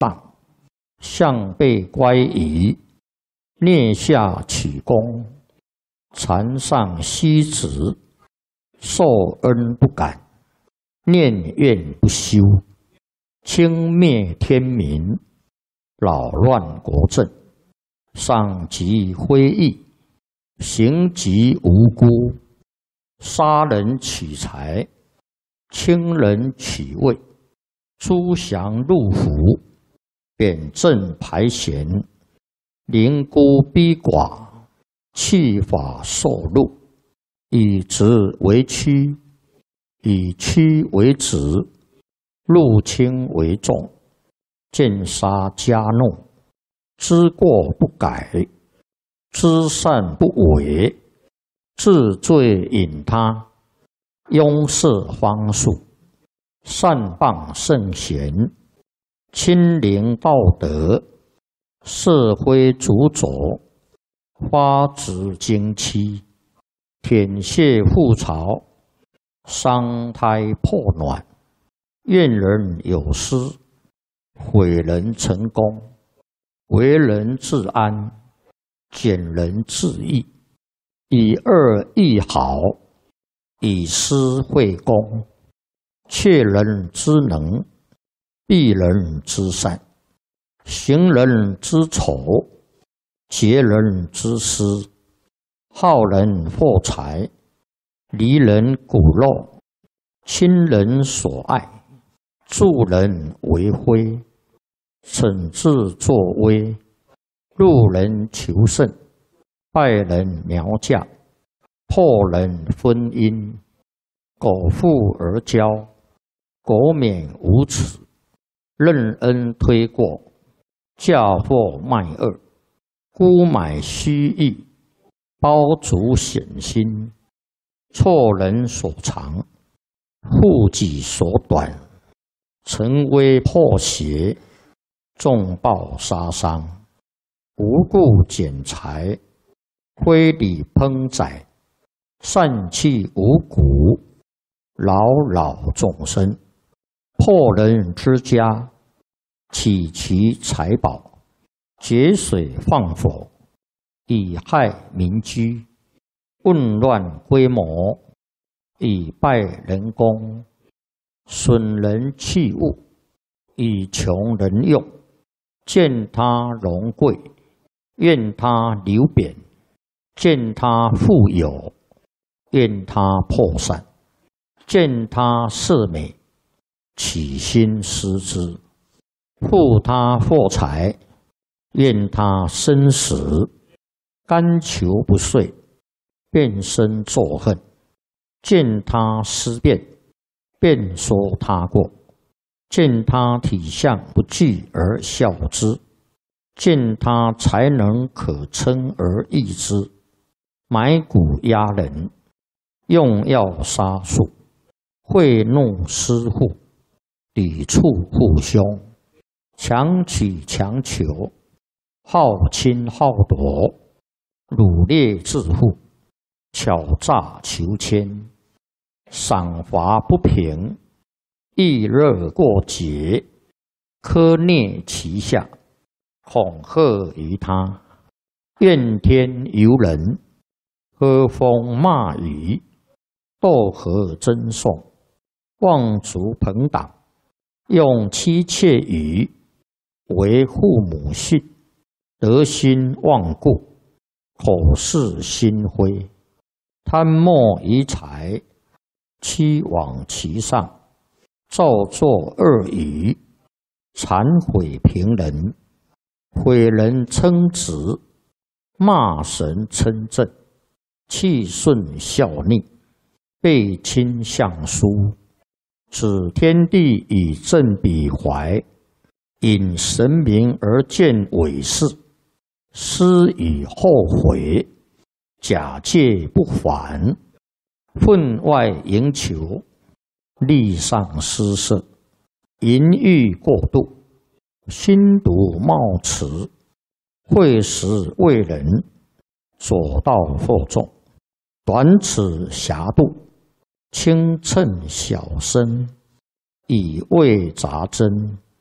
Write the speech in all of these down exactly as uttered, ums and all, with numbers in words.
荡，向背乖疑，蹑下取功，禅上息止，受恩不感，念怨不休，轻灭天民，扰乱国政，伤及非义，行及无辜，杀人取财，轻人取位，出降入府，贬正排贤，凌孤逼寡，弃法受禄，以直为曲，以曲为直，入轻为重，见杀加怒，知过不改，知善不为，治罪引他，庸事方术，善谤圣贤，亲临道德，是非主佐，发指经期，舔血覆巢，伤胎破卵，怨人有失，毁人成功，为人自安，减人自义，以恶易好，以私会公，窃人之能，避人之善，行人之丑，劫人之私，好人获财，离人骨肉，亲人所爱，助人为非，惩治作威，路人求胜，败人苗嫁，破人婚姻，苟富而骄，苟免无耻，任恩推过，嫁祸卖恶，沽买虚意，包足险心，错人所长，护己所短，成威破邪，重暴杀伤，无故减财，非礼烹宰，散弃五谷，扰扰众生，破人之家，起其财宝，节水放火，以害民居，混乱规模，以败人功，损人器物，以穷人用，见他荣贵，怨他流贬，见他富有，怨他破散，见他色美，起心思之，护他获财，怨他生死，甘求不遂，变身作恨，见他思变，便说他过，见他体相不具而笑之，见他才能可称而易之，买骨压人，用药杀术，贿赂施户，抵触父兄，强取强求，好侵好夺，掳掠致富，巧诈求迁，赏罚不平，易热过节，苛虐其下，恐吓于他，怨天尤人，喝风骂雨，斗和争讼，妄足朋党，用妻妾语，为父母信，德心忘故，口是心非，贪墨遗财，欺罔其上，造作恶语，谄毁平人，毁人称职，骂神称正，气顺效逆，背亲相疏，指天地以正彼怀，引神明而见伪事，思以后悔，假借不还，分外营求，利上施舍，淫欲过度，心毒冒迟，会时为人，左道惑众，短尺狭度，轻称小身，以为杂真，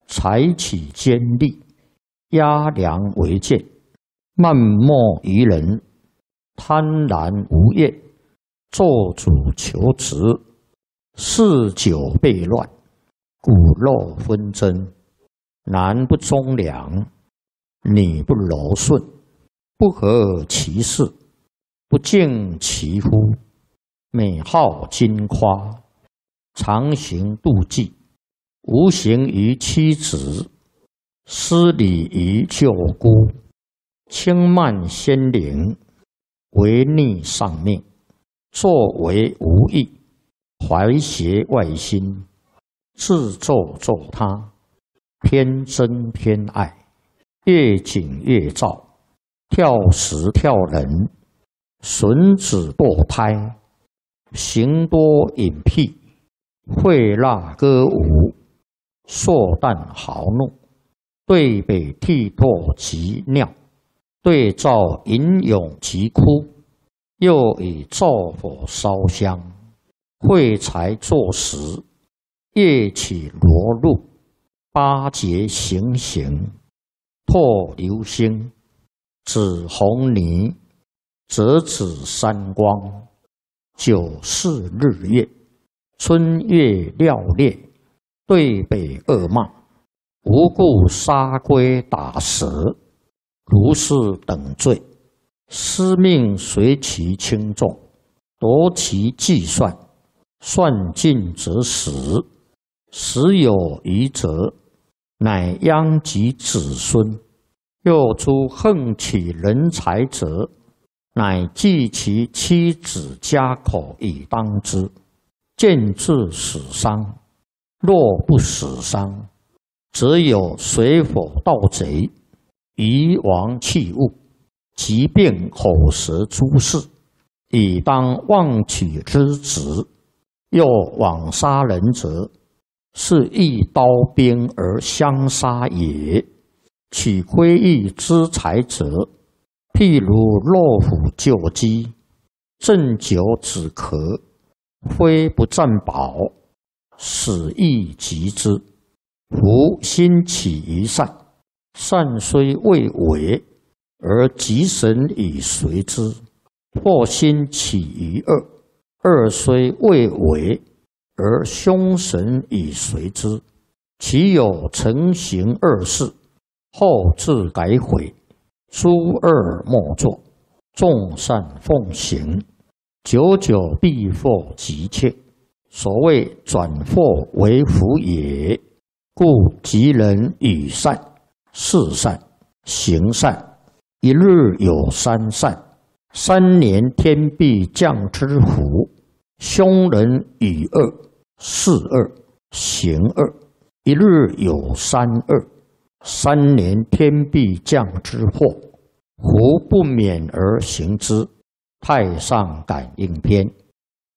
采取坚利，压梁为鉴，漫莫于人，贪婪无厌，做主求职，嗜酒悖乱，骨肉纷争，男不忠良，女不柔顺，不合其事，不敬其夫，美好矜夸，常行妒忌，无形于妻子，失礼于舅姑，轻慢先灵，违逆上命，作为无益，怀邪外心，自咒咒他，偏憎偏爱，越紧越躁，跳时跳人，损子堕胎，行多隐僻，会蜡歌舞，硕诞豪怒，对北涕唾及尿，对灶吟咏及哭，又以灶火烧香，会财作食，夜起罗露，八节行刑，破流星，指红泥，折指三光，九四日月，春月料烈，对北恶骂，无故杀龟打蛇，如是等罪，司命随其轻重，夺其计算，算尽则死，死有余则，乃殃及子孙。又诸横取人财者，乃计其妻子家口以当之，见至死伤。若不死伤，则有水火盗贼，夷王器物，疾病口舌诸事，以当妄取之职。又枉杀人者，是一刀兵而相杀也。取窥益之财者，譬如落虎救鸡，鸩酒止咳，非不占宝，死亦及之。夫心起于善，善虽未为，而吉神以随之；或心起于恶，恶虽未为，而凶神以随之。其有成行恶事，后自改悔，诸恶莫作，众善奉行，久久必获吉切。所谓转祸为福也。故吉人与善、事善、行善，一日有三善，三年天必降之福。凶人与恶、事恶、行恶，一日有三恶，三年天必降之祸，胡不免而行之。太上感应篇。